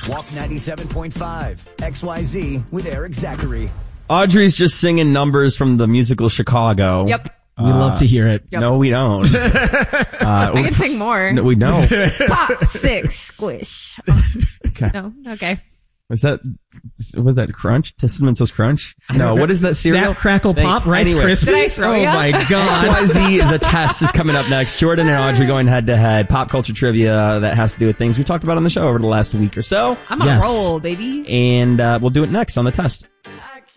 Walk 97.5 XYZ with Eric Zachary. Audrey's just singing numbers from the musical Chicago. Yep. We love to hear it. Yep. No, we don't. I can sing more. No, we don't. Pop, six, squish. Okay. No, okay. Was that Crunch? Cinnamon Toast Crunch? No, what is that cereal? Snap, Crackle, Pop, Rice Anyway. Krispies. Did I throw Oh ya? my God. XYZ, the test is coming up next. Jordan and Audrey going head to head. Pop culture trivia that has to do with things we talked about on the show over the last week or so. I'm on Yes. a roll, baby. And we'll do it next on the test.